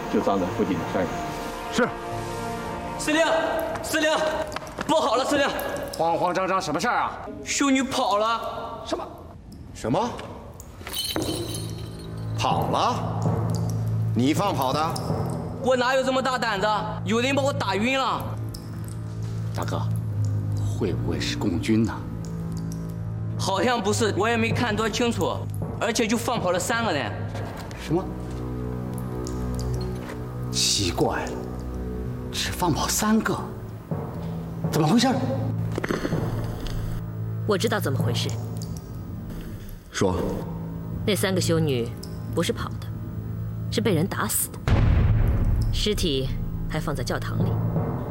就葬在附近的山上。 是。 司令，司令，不好了，司令！ 慌慌张张什么事儿啊？ 修女跑了。 什么？ 什么？跑了？你放跑的？ 我哪有这么大胆子？有人把我打晕了。 大哥，会不会是共军呢？ 好像不是，我也没看多清楚，而且就放跑了3个人。 什么？奇怪了，只放跑3个，怎么回事？ 我知道怎么回事。 说， 那3个修女不是跑的，是被人打死的，尸体还放在教堂里。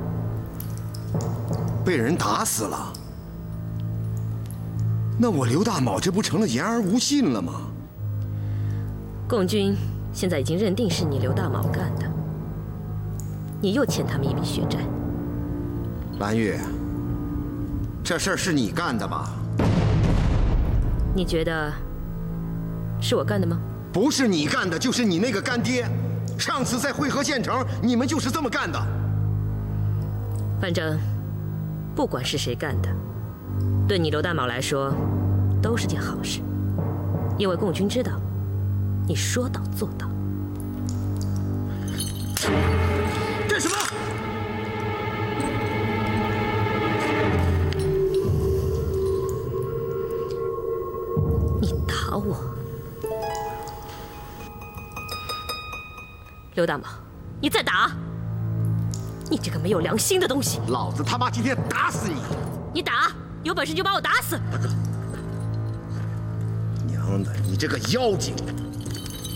被人打死了？那我刘大铆这不成了言而无信了吗？ 共军现在已经认定是你刘大铆干的，你又欠他们一笔血债。 蓝玉，这事儿是你干的吧？ 你觉得是我干的吗？ 不是你干的，就是你那个干爹。上次在汇合县城，你们就是这么干的。 反正不管是谁干的，对你刘大铆来说都是件好事，因为共军知道你说到做到。 干什么？ 你打我！刘大铆，你再打！你这个没有良心的东西！ 老子他妈今天打死你！ 你打，有本事就把我打死！ 娘的，你这个妖精！